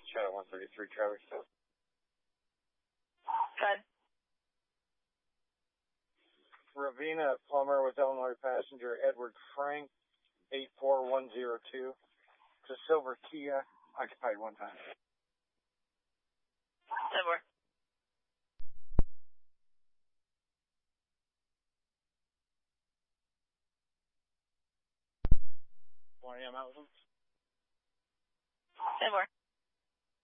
Channel 133 traffic stop. Good. Ravina Plummer with Illinois passenger Edward Frank, 84102. It's a silver Kia, occupied one time. Over. One AM out with them. Over.